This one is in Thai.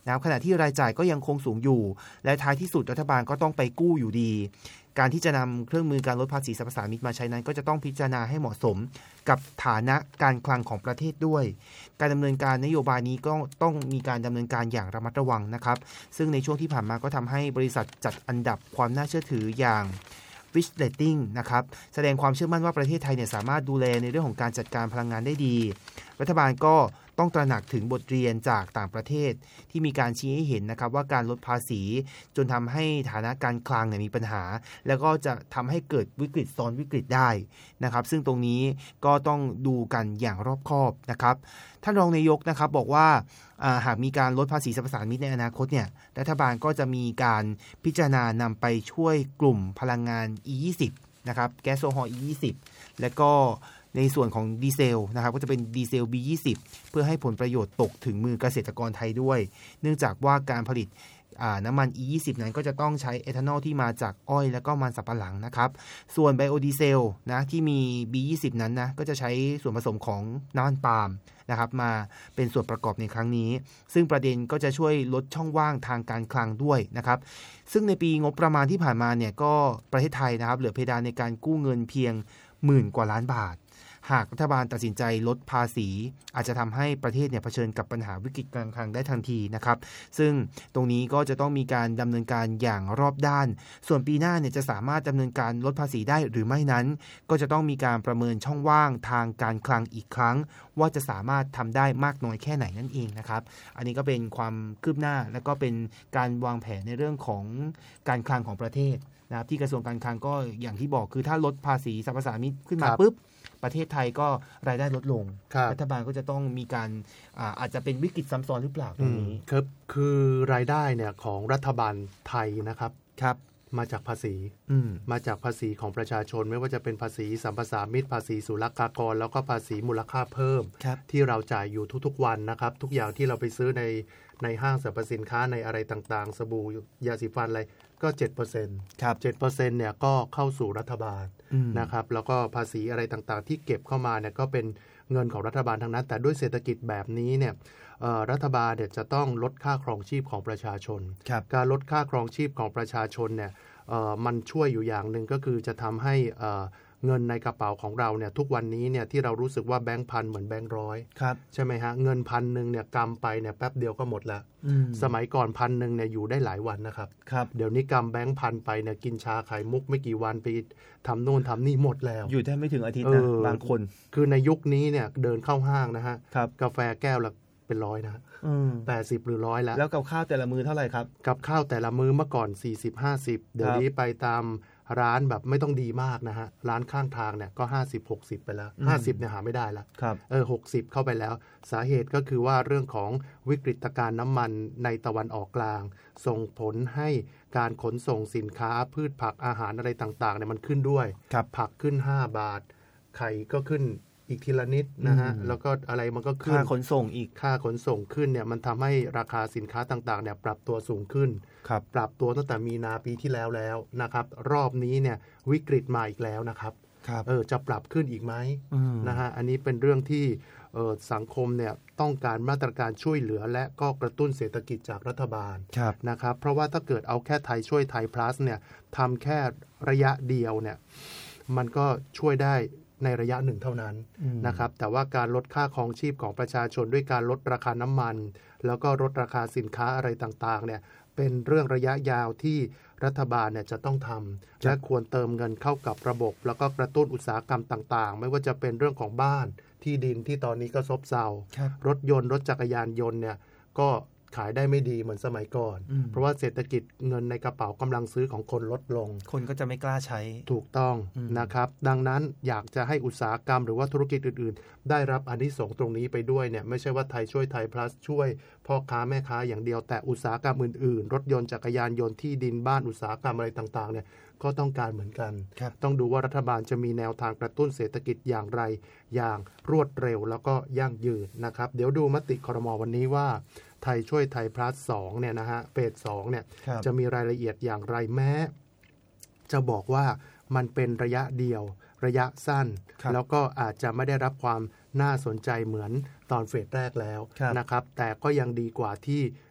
นะครับขณะที่รายจ่ายก็ยังคงสูงอยู่และท้ายที่สุดรัฐบาลก็ต้องไปกู้อยู่ดีการที่จะนำเครื่องมือการลดภาษีสรรพสามิตมาใช้นั้นก็จะต้องพิจารณาให้เหมาะสมกับฐานะการคลังของประเทศด้วยการดำเนินการนโยบายนี้ก็ต้องมีการดำเนินการอย่างระมัดระวังนะครับซึ่งในช่วงที่ผ่านมาก็ทำให้บริษัทจัดอันดับความน่าเชื่อถืออย่างFitch Rating นะครับแสดงความเชื่อมั่นว่าประเทศไทยเนี่ยสามารถดูแลในเรื่องของการจัดการพลังงานได้ดีรัฐบาลก็ต้องตระหนักถึงบทเรียนจากต่างประเทศที่มีการชี้ให้เห็นนะครับว่าการลดภาษีจนทำให้ฐานะการคลังเนี่ยมีปัญหาแล้วก็จะทำให้เกิดวิกฤตซ้อนวิกฤตได้นะครับซึ่งตรงนี้ก็ต้องดูกันอย่างรอบคอบนะครับท่านรองนายกนะครับบอกว่าหากมีการลดภาษีสรรพสามิตในอนาคตเนี่ยรัฐบาลก็จะมีการพิจารณานำไปช่วยกลุ่มพลังงาน E20 นะครับแก๊สโซฮอล์ E20 และก็ในส่วนของดีเซลนะครับก็จะเป็นดีเซล B20 เพื่อให้ผลประโยชน์ตกถึงมือเกษตรกรไทยด้วยเนื่องจากว่าการผลิตน้ำมัน E20 นั้นก็จะต้องใช้เอทานอลที่มาจากอ้อยและก็มันสำปะหลังนะครับส่วนไบโอดีเซลนะที่มี B20 นั้นนะก็จะใช้ส่วนผสมของน้ำมันปาล์มนะครับมาเป็นส่วนประกอบในครั้งนี้ซึ่งประเด็นก็จะช่วยลดช่องว่างทางการคลังด้วยนะครับซึ่งในปีงบประมาณที่ผ่านมาเนี่ยก็ประเทศไทยนะครับเหลือเพดานในการกู้เงินเพียง10,000 กว่าล้านบาทหากรัฐบาลตัดสินใจลดภาษีอาจจะทำให้ประเทศเนี่ยเผชิญกับปัญหาวิกฤตการคลังได้ทันทีนะครับซึ่งตรงนี้ก็จะต้องมีการดำเนินการอย่างรอบด้านส่วนปีหน้าเนี่ยจะสามารถดำเนินการลดภาษีได้หรือไม่นั้นก็จะต้องมีการประเมินช่องว่างทางการคลังอีกครั้งว่าจะสามารถทำได้มากน้อยแค่ไหนนั่นเองนะครับอันนี้ก็เป็นความคืบหน้าและก็เป็นการวางแผนในเรื่องของการคลังของประเทศนะครับที่กระทรวงการคลังก็อย่างที่บอกคือถ้าลดภาษีสรรพสามิตขึ้นมาปุ๊บประเทศไทยก็รายได้ลดลงรัฐบาลก็จะต้องมีการอาจจะเป็นวิกฤตซ้ำซ้อนหรือเปล่าตรงนี้คือรายได้เนี่ยของรัฐบาลไทยนะครับมาจากภาษีมาจากภาษีของประชาชนไม่ว่าจะเป็นภาษีสัมปทานมิตรภาษีศุลกากรแล้วก็ภาษีมูลค่าเพิ่มที่เราจ่ายอยู่ทุกๆวันนะครับทุกอย่างที่เราไปซื้อในห้างสรรพสินค้าในอะไรต่างๆสบู่ยาสีฟันอะไรก็ 7% ครับ 7% เนี่ยก็เข้าสู่รัฐบาลนะครับแล้วก็ภาษีอะไรต่างๆที่เก็บเข้ามาเนี่ยก็เป็นเงินของรัฐบาลทั้งนั้นแต่ด้วยเศรษฐกิจแบบนี้เนี่ยรัฐบาลเนี่ยจะต้องลดค่าครองชีพของประชาชนการลดค่าครองชีพของประชาชนเนี่ยมันช่วยอยู่อย่างหนึ่งก็คือจะทำให้เงินในกระเป๋าของเราเนี่ยทุกวันนี้เนี่ยที่เรารู้สึกว่าแบงค์พันเหมือนแบงค์ร้อยใช่ไหมฮะเงิน1,000เนี่ยกำไปเนี่ยแป๊บเดียวก็หมดแล้วสมัยก่อน1,000เนี่ยอยู่ได้หลายวันนะครับเดี๋ยวนี้กำแบงค์พันไปเนี่ยกินชาไข่มุกไม่กี่วันไปทำโน่นทำนี่หมดแล้วอยู่ได้ไม่ถึงอาทิตย์นะบางคนคือในยุคนี้เนี่ยเดินเข้าห้างนะฮะกาแฟแก้วละเป็น100นะ80หรือ100แล้วกับข้าวแต่ละมื้อเท่าไหร่ครับกับข้าวแต่ละมื้อเมื่อก่อน40-50เดี๋ยวนี้ไปตามร้านแบบไม่ต้องดีมากนะฮะร้านข้างทางเนี่ยก็50-60ไปแล้ว50เนี่ยหาไม่ได้แล้ว60เข้าไปแล้วสาเหตุก็คือว่าเรื่องของวิกฤตการณ์น้ำมันในตะวันออกกลางส่งผลให้การขนส่งสินค้าพืชผักอาหารอะไรต่างๆเนี่ยมันขึ้นด้วยผักขึ้น5 บาทไข่ก็ขึ้นอีกทีละนิดนะฮะแล้วก็อะไรมันก็ขึ้นค่าขนส่งอีกค่าขนส่งขึ้นเนี่ยมันทำให้ราคาสินค้าต่างๆเนี่ยปรับตัวสูงขึ้นปรับตัวตั้งแต่มีนาปีที่แล้วนะครับรอบนี้เนี่ยวิกฤตมาอีกแล้วนะครับจะปรับขึ้นอีกไหมนะฮะอันนี้เป็นเรื่องที่สังคมเนี่ยต้องการมาตรการช่วยเหลือและก็กระตุ้นเศรษฐกิจจากรัฐบาลนะครับเพราะว่าถ้าเกิดเอาแค่ไทยช่วยไทย plus เนี่ยทำแค่ระยะเดียวเนี่ยมันก็ช่วยได้ในระยะหนึ่งเท่านั้นนะครับแต่ว่าการลดค่าครองชีพของประชาชนด้วยการลดราคาน้ำมันแล้วก็ลดราคาสินค้าอะไรต่างๆเนี่ยเป็นเรื่องระยะยาวที่รัฐบาลเนี่ยจะต้องทำและควรเติมเงินเข้ากับระบบแล้วก็กระตุ้นอุตสาหกรรมต่างๆไม่ว่าจะเป็นเรื่องของบ้านที่ดินที่ตอนนี้ก็ซบเซารถยนต์รถจักรยานยนต์เนี่ยก็ขายได้ไม่ดีเหมือนสมัยก่อนเพราะว่าเศรษฐกิจเงินในกระเป๋ากำลังซื้อของคนลดลงคนก็จะไม่กล้าใช้ถูกต้องนะครับดังนั้นอยากจะให้อุตสาหกรรมหรือว่าธุรกิจอื่นๆได้รับอานิสงส์ตรงนี้ไปด้วยเนี่ยไม่ใช่ว่าไทยช่วยไทย plus ช่วยพ่อค้าแม่ค้าอย่างเดียวแต่อุตสาหกรรมอื่นๆรถยนต์จักรยานยนต์ที่ดินบ้านอุตสาหกรรมอะไรต่างๆเนี่ยก็ต้องการเหมือนกันต้องดูว่ารัฐบาลจะมีแนวทางกระตุ้นเศรษฐกิจอย่างไรอย่างรวดเร็วแล้วก็ยั่งยืนนะครับเดี๋ยวดูมติครม.วันนี้ว่าไทยช่วยไทย plus 2เนี่ยนะฮะเฟส2เนี่ยจะมีรายละเอียดอย่างไรแม้จะบอกว่ามันเป็นระยะเดียวระยะสั้นแล้วก็อาจจะไม่ได้รับความน่าสนใจเหมือนตอนเฟสแรกแล้วนะครับแต่ก็ยังดีกว่าที่